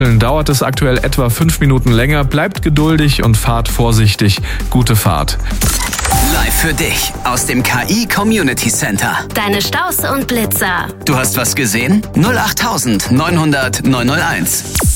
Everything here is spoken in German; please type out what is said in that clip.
Dauert es aktuell etwa 5 Minuten länger. Bleibt geduldig und fahrt vorsichtig. Gute Fahrt. Live für dich aus dem KI Community Center. Deine Staus und Blitzer. Du hast was gesehen? 08900 901.